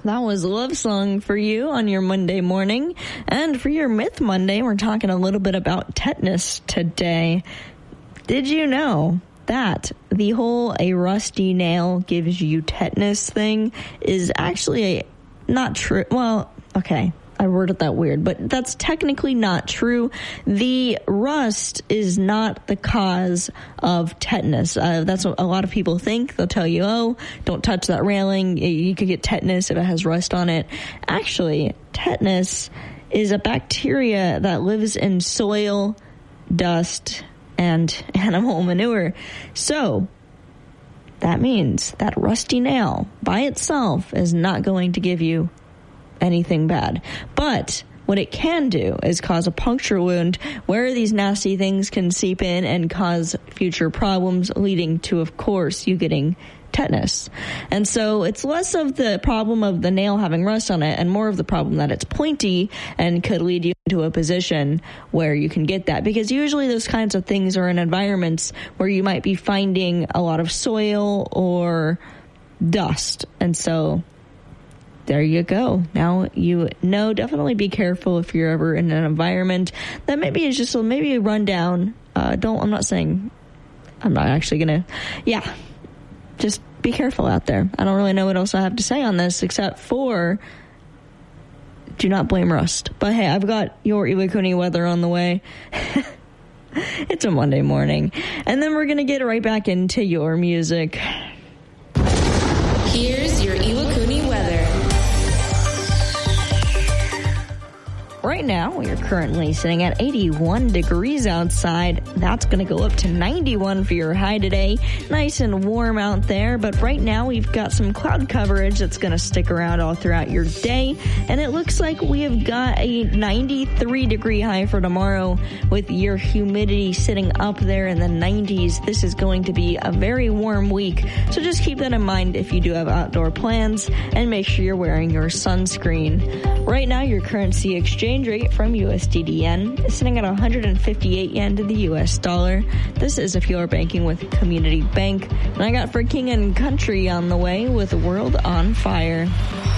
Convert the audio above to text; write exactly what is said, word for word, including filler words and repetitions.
that was Love Song for you on your Monday morning. And for your Myth Monday, we're talking a little bit about tetanus today. Did you know that the whole a rusty nail gives you tetanus thing is actually a, not true? Well, okay. I worded that weird, but that's technically not true. The rust is not the cause of tetanus. Uh, that's what a lot of people think. They'll tell you, oh, don't touch that railing. You could get tetanus if it has rust on it. Actually, tetanus is a bacteria that lives in soil, dust, and animal manure. So that means that rusty nail by itself is not going to give you anything bad. But what it can do is cause a puncture wound where these nasty things can seep in and cause future problems, leading to, of course, you getting tetanus. And so it's less of the problem of the nail having rust on it and more of the problem that it's pointy and could lead you into a position where you can get that. Because usually those kinds of things are in environments where you might be finding a lot of soil or dust. And so there you go. Now you know, definitely be careful if you're ever in an environment that maybe is just maybe a rundown. Uh, don't, I'm not saying, I'm not actually going to, yeah, just be careful out there. I don't really know what else I have to say on this except for do not blame rust. But hey, I've got your Iwakuni weather on the way. It's a Monday morning. And then we're going to get right back into your music. Here's your Iwakuni weather. Right now, we are currently sitting at eighty-one degrees outside. That's going to go up to ninety-one for your high today. Nice and warm out there, but right now we've got some cloud coverage that's going to stick around all throughout your day, and it looks like we have got a ninety-three degree high for tomorrow with your humidity sitting up there in the nineties. This is going to be a very warm week, so just keep that in mind if you do have outdoor plans, and make sure you're wearing your sunscreen. Right now, your currency exchange rate from U S D D N is sitting at one hundred fifty-eight yen to the U S dollar. This is if you're banking with Community Bank. And I got for King and Country on the way with World on Fire.